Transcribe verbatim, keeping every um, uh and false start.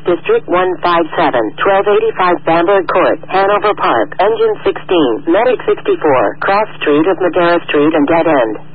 District one five seven, twelve eighty-five Bamberg Court, Hanover Park, Engine sixteen, Medic sixty-four, Cross Street of Madera Street and Dead End.